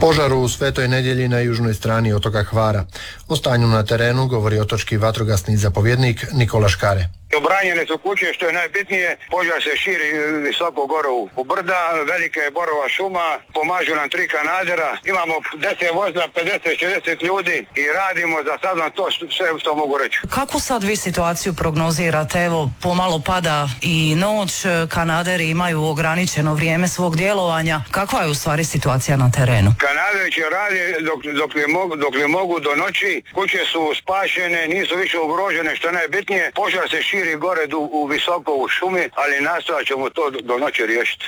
Požar u Svetoj Nedjelji na južnoj strani otoka Hvara. O stanju na terenu govori otočki vatrogasni zapovjednik Nikola Škare. Obranjene su kuće, što je najbitnije. Požar se širi visoko gore u brda, velika je borova šuma, pomažu nam 3 kanadera, imamo 10 vozila, 50-60 ljudi i radimo za sad nam to sve što mogu reći. Kako sad vi situaciju prognozirate? Evo, pomalo pada i noć, kanaderi imaju ograničeno vrijeme svog djelovanja. Kakva je u stvari situacija na terenu? Kanaderi će raditi dok li mogu do noći, kuće su spašene, nisu više ugrožene, što je najbitnije. Požar se širi gore u visoko u šumi, ali nastojat ćemo to do noći riješiti.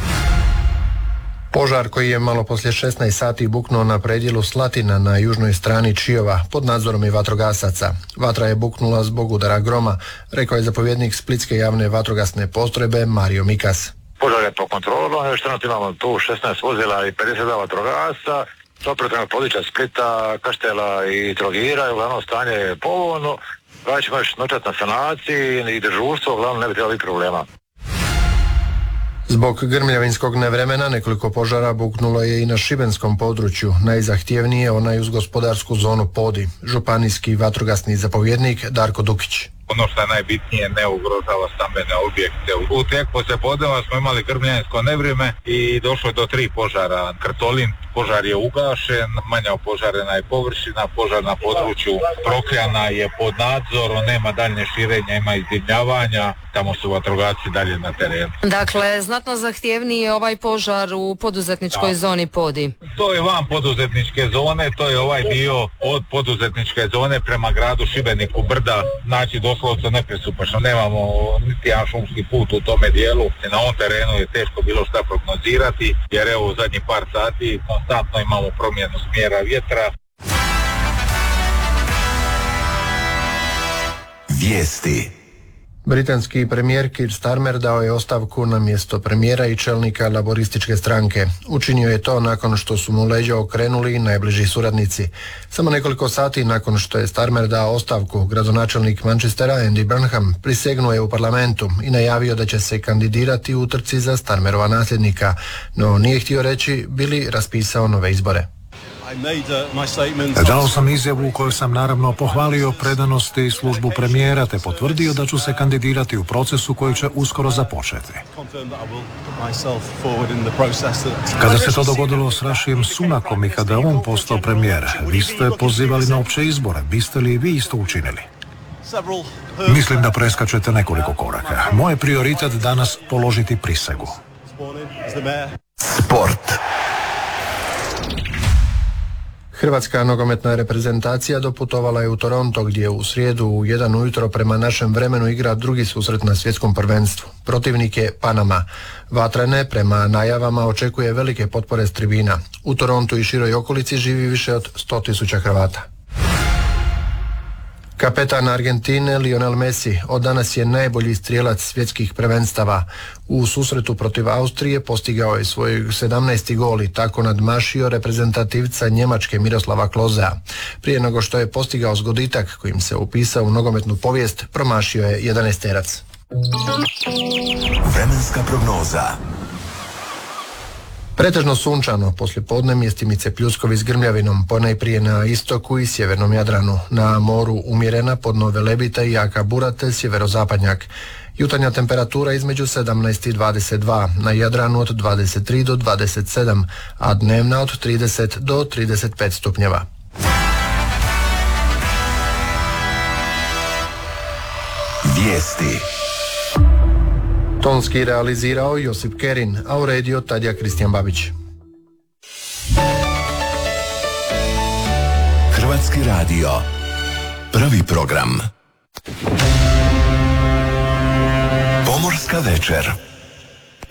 Požar koji je malo poslije 16 sati buknuo na predjelu Slatina na južnoj strani Čiova pod nadzorom i vatrogasaca. Vatra je buknula zbog udara groma, rekao je zapovjednik Splitske javne vatrogasne postrojbe Mario Mikas. Požar je po kontrolu, još trenutno imamo tu 16 vozila i 52 vatrogasca, operativnog područja Splita, Kaštela i Trogira, i uglavnom stanje je povoljno. Kada ćemo još noćat na sanaciji i dežurstvo, uglavnom ne bi trebalo biti problema. Zbog grmljavinskog nevremena nekoliko požara buknulo je i na šibenskom području, najzahtjevnije onaj uz gospodarsku zonu Podi. Županijski vatrogasni zapovjednik Darko Dukić. Ono što je najbitnije, ne ugrožava stambene objekte. U tijeku poslijepodneva smo imali grmljavinsko nevrijeme i došlo je do 3 požara. Krtolin, požar je ugašen, manja opožarena je površina, požar na području Prokljana je pod nadzorom, nema daljnje širenja, ima izdimljavanja, tamo su vatrogasci dalje na terenu. Dakle, znatno zahtjevniji je ovaj požar u poduzetničkoj zoni Podi. To je van poduzetničke zone, to je ovaj dio od poduzetničke zone prema gradu Šibeniku, brda, znači doslovce nepristupačno, nemamo niti jedan šumski put u tome dijelu. Na ovom terenu je teško bilo šta prognozirati, jer evo u zadnjih par sati konstantno imamo promjenu smjera vjetra. Vijesti. Britanski premijer Keir Starmer dao je ostavku na mjesto premijera i čelnika laborističke stranke. Učinio je to nakon što su mu leđa okrenuli najbliži suradnici. Samo nekoliko sati nakon što je Starmer dao ostavku, gradonačelnik Manchestera Andy Burnham prisegnuo je u parlamentu i najavio da će se kandidirati u trci za Starmerova nasljednika, no nije htio reći bi li raspisao nove izbore. Dao sam izjavu u kojoj sam naravno pohvalio predanost i službu premijera te potvrdio da ću se kandidirati u procesu koji će uskoro započeti. Kada se to dogodilo s Rišijom Sunakom i kada on postao premijer, vi ste pozivali na opće izbore. Biste li vi isto učinili? Mislim da preskačete nekoliko koraka. Moj je prioritet danas položiti prisegu. Sport. Hrvatska nogometna reprezentacija doputovala je u Toronto gdje u srijedu u 1 ujutro prema našem vremenu igra drugi susret na svjetskom prvenstvu. Protivnik je Panama. Vatrene prema najavama očekuje velike potpore s tribina. U Torontu i široj okolici živi više od 100.000 Hrvata. Kapetan Argentine Lionel Messi od danas je najbolji strijelac svjetskih prvenstava. U susretu protiv Austrije postigao je svoj 17. gol i tako nadmašio reprezentativca Njemačke Miroslava Klosea. Prije nego što je postigao zgoditak kojim se upisao u nogometnu povijest, promašio je 11-terac. Vremenska prognoza. Pretežno sunčano, poslijepodne mjestimice pljuskovi s grmljavinom, ponajprije na istoku i sjevernom Jadranu. Na moru umjerena, podno Velebita i jaka bura te sjeverozapadnjak. Jutarnja temperatura između 17 i 22, na Jadranu od 23 do 27, a dnevna od 30 do 35 stupnjeva. Vijesti. Tonski realizirao Josip Kerin, a uredio Tadija Kristijan Babić. Hrvatski radio. Prvi program. Pomorska večer.